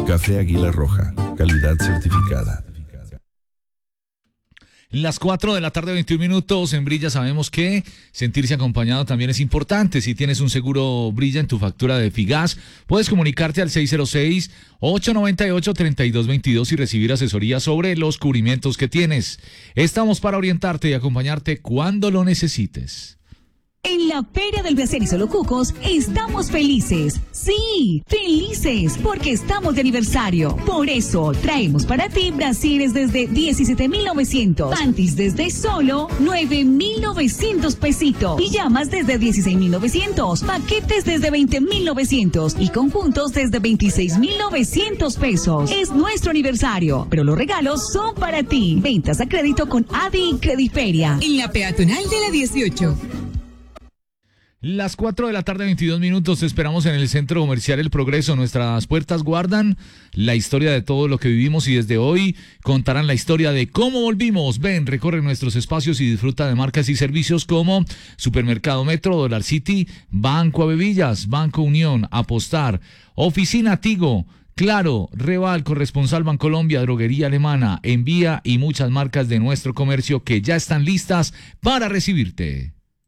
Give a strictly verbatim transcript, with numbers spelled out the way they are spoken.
Café Águila Roja, calidad certificada. Las cuatro de la tarde, veintiún minutos. En Brilla sabemos que sentirse acompañado también es importante. Si tienes un seguro Brilla en tu factura de Figas, puedes comunicarte al seis cero seis, ocho nueve ocho, tres dos dos dos y recibir asesoría sobre los cubrimientos que tienes. Estamos para orientarte y acompañarte cuando lo necesites. En la Feria del Brasier y Solo Cucos estamos felices. Sí, felices, porque estamos de aniversario. Por eso traemos para ti brasieres desde diecisiete mil novecientos, panties desde solo nueve mil novecientos pesitos, pijamas desde dieciséis mil novecientos, paquetes desde veinte mil novecientos y conjuntos desde veintiséis mil novecientos pesos. Es nuestro aniversario, pero los regalos son para ti. Ventas a crédito con Adi y Crediferia. En la peatonal de la dieciocho. Las cuatro de la tarde, veintidós minutos, te esperamos en el Centro Comercial El Progreso. Nuestras puertas guardan la historia de todo lo que vivimos y desde hoy contarán la historia de cómo volvimos. Ven, recorre nuestros espacios y disfruta de marcas y servicios como Supermercado Metro, Dollar City, Banco Avevillas, Banco Unión, Apostar, Oficina Tigo, Claro, Reval, Corresponsal Bancolombia, Droguería Alemana, Envía y muchas marcas de nuestro comercio que ya están listas para recibirte.